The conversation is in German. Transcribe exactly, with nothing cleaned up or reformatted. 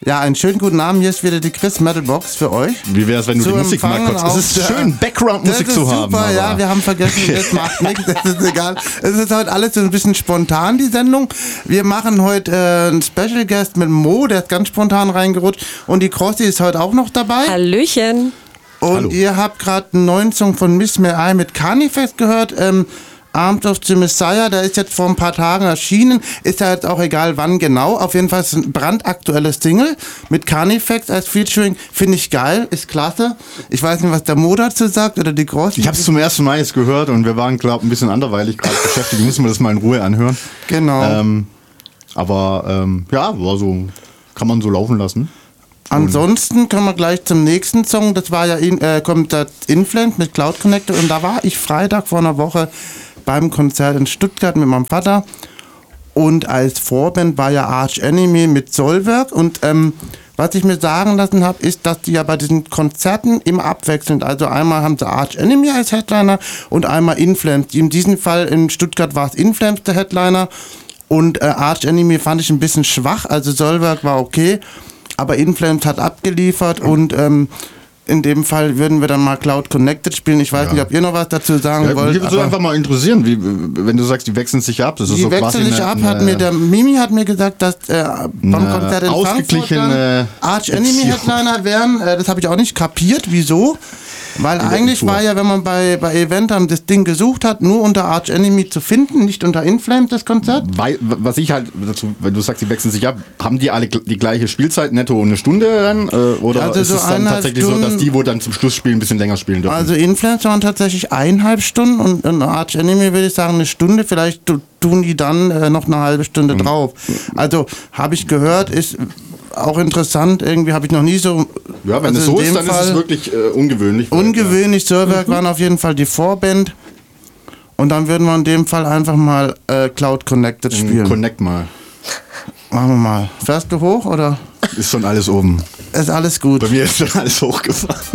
Ja, einen schönen guten Abend. Hier ist wieder die Chris Metalbox für euch. Wie wäre es, wenn du Zu die Musik mal kurz... Es ist schön, Background-Musik zu super, haben. Das ist super, ja, wir haben vergessen, das macht nichts, das ist egal. Es ist heute alles so ein bisschen spontan, die Sendung. Wir machen heute äh, einen Special Guest mit Mo, der ist ganz spontan reingerutscht. Und die Crossi ist heute auch noch dabei. Hallöchen. Und Hallo. Ihr habt gerade einen neuen Song von Miss May I mit Carnifex gehört. Ähm, Arms of the Messiah, der ist jetzt vor ein paar Tagen erschienen. Ist ja jetzt auch egal, wann genau. Auf jeden Fall ist es ein brandaktuelles Single mit Carnifex als Featuring. Finde ich geil, ist klasse. Ich weiß nicht, was der Mo dazu sagt oder die Groß. Ich habe es zum ersten Mal jetzt gehört und wir waren, glaube ich, ein bisschen anderweilig gerade beschäftigt. Müssen wir das mal in Ruhe anhören. Genau. Ähm, aber ähm, ja, war so, kann man so laufen lassen. Ansonsten kommen wir gleich zum nächsten Song. Das war ja in, äh, kommt das Influence mit Cloud Connector und da war ich Freitag vor einer Woche beim Konzert in Stuttgart mit meinem Vater und als Vorband war ja Arch Enemy mit Sollwerk und ähm, was ich mir sagen lassen habe, ist, dass die ja bei diesen Konzerten immer abwechselnd, also einmal haben sie Arch Enemy als Headliner und einmal Influence. In diesem Fall in Stuttgart war es Influence der Headliner und äh, Arch Enemy fand ich ein bisschen schwach, also Sollwerk war okay, aber Influence hat abgeliefert und ähm, in dem Fall würden wir dann mal Cloud Connected spielen. Ich weiß Ja. nicht, ob ihr noch was dazu sagen Ja, wollt. mich würde einfach mal interessieren, wie, wenn du sagst, die wechseln sich ab. Das ist Die so quasi wechseln sich eine, ab, eine, hat mir der Mimi hat mir gesagt, dass äh, beim eine Konzert in ausgeglichene Frankfurt dann Arch Enemy Beziehung. Headliner wären. Äh, das habe ich auch nicht kapiert, wieso. Weil der eigentlich Tour. war ja, wenn man bei, bei Eventam das Ding gesucht hat, nur unter Arch Enemy zu finden, nicht unter Inflamed das Konzert. Weil, was ich halt dazu, wenn du sagst, die wechseln sich ab, haben die alle gl- die gleiche Spielzeit, netto eine Stunde dann? Äh, oder Also ist so es dann eineinhalb tatsächlich so, dass Stunden- die, wo dann zum Schluss spielen, ein bisschen länger spielen dürfen? Also Influence waren tatsächlich eineinhalb Stunden und in Arch Enemy würde ich sagen eine Stunde, vielleicht tu- tun die dann äh, noch eine halbe Stunde Mhm. drauf. Also habe ich gehört, ist auch interessant, irgendwie habe ich noch nie so... ja, wenn also es so in ist, dem dann ist Fall es wirklich äh, ungewöhnlich. weil, ungewöhnlich. Serverk waren auf jeden Fall die Vorband und dann würden wir in dem Fall einfach mal äh, Cloud Connected äh, spielen. Connect mal. Machen wir mal. Fährst du hoch oder Ist schon alles oben. ist alles gut? Bei mir ist schon alles hochgefahren.